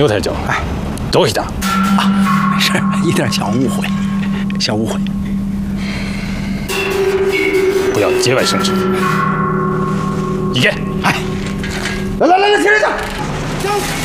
牛台角， 哎， 多谢他。 啊，没事，一点小误会，小误会。 不要节外生枝。一见， 哎，来，停一下。